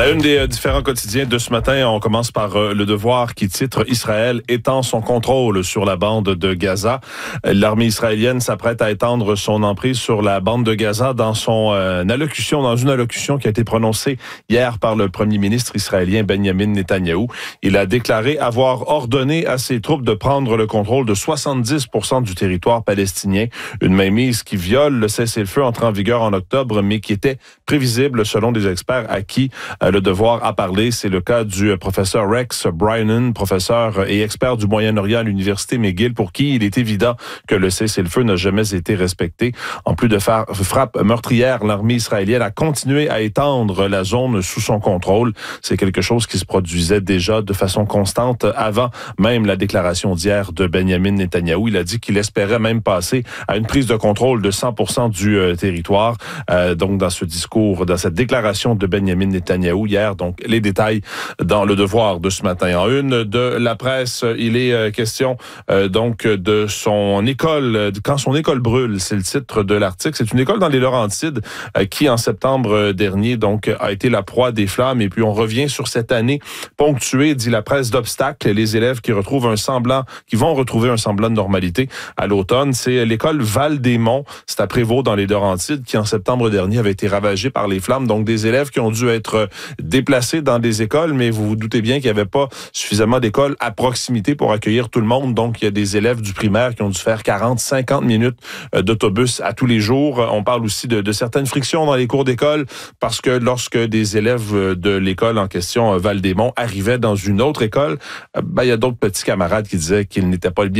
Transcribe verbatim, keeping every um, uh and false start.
À la une des euh, différents quotidiens de ce matin, on commence par euh, Le Devoir qui titre « Israël étend son contrôle sur la bande de Gaza ». L'armée israélienne s'apprête à étendre son emprise sur la bande de Gaza dans son euh, allocution, dans une allocution qui a été prononcée hier par le premier ministre israélien Benjamin Netanyahou. Il a déclaré avoir ordonné à ses troupes de prendre le contrôle de soixante-dix pour cent du territoire palestinien. Une mainmise qui viole le cessez-le-feu entré en vigueur en octobre, mais qui était prévisible selon des experts à qui Le Devoir a parlé. C'est le cas du professeur Rex Brynan, professeur et expert du Moyen-Orient à l'Université McGill, pour qui il est évident que le cessez-le-feu n'a jamais été respecté. En plus de faire frappe meurtrière, l'armée israélienne a continué à étendre la zone sous son contrôle. C'est quelque chose qui se produisait déjà de façon constante avant même la déclaration d'hier de Benjamin Netanyahou. Il a dit qu'il espérait même passer à une prise de contrôle de cent pour cent du euh, territoire. Euh, donc, dans ce discours, dans cette déclaration de Benjamin Netanyahou hier, donc les détails dans Le Devoir de ce matin. En une de la presse, il est euh, question euh, donc de son école, quand son école brûle, c'est le titre de l'article. C'est une école dans les Laurentides euh, qui, en septembre dernier, donc a été la proie des flammes. Et puis on revient sur cette année ponctuée, dit la presse, d'obstacles. Les élèves qui retrouvent un semblant, qui vont retrouver un semblant de normalité à l'automne. C'est l'école Val-des-Monts, c'est à Prévost dans les Laurentides, qui en septembre dernier avait été ravagée par les flammes. Donc des élèves qui ont dû être déplacés dans des écoles, mais vous vous doutez bien qu'il n'y avait pas suffisamment d'écoles à proximité pour accueillir tout le monde. Donc, il y a des élèves du primaire qui ont dû faire quarante, cinquante minutes d'autobus à tous les jours. On parle aussi de, de certaines frictions dans les cours d'école parce que lorsque des élèves de l'école en question, Val-des-Monts, arrivaient dans une autre école, ben, il y a d'autres petits camarades qui disaient qu'ils n'étaient pas le bien